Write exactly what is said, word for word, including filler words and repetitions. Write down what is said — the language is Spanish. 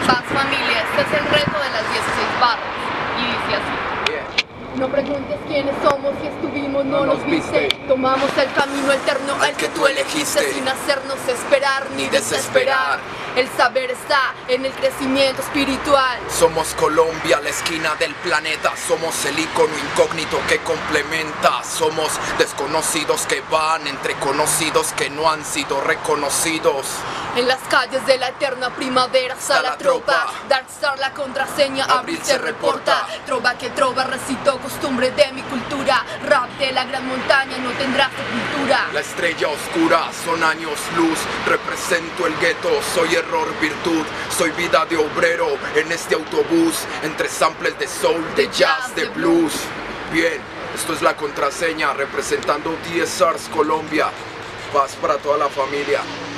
Paz familia, este es el reto de las dieciséis barras. Y dice así. No preguntes quiénes somos, si estuvimos, no, no nos viste. viste Tomamos el camino alterno al que tú elegiste, sin hacernos esperar ni desesperar. El saber está en el crecimiento espiritual. Somos Colombia, la esquina del planeta. Somos el icono incógnito que complementa. Somos desconocidos que van entre conocidos que no han sido reconocidos. En las calles de la eterna primavera está la tropa. Darkstar la contraseña, Abril se reporta. Trova que trova, recito costumbre de mi cultura. Rap de la gran montaña, no tendrá sepultura. La estrella oscura son años luz. Represento el gueto, soy error, virtud. Soy vida de obrero en este autobús. Entre samples de soul, de jazz, de blues. Bien, esto es la contraseña representando D S Rs Colombia. Paz para toda la familia.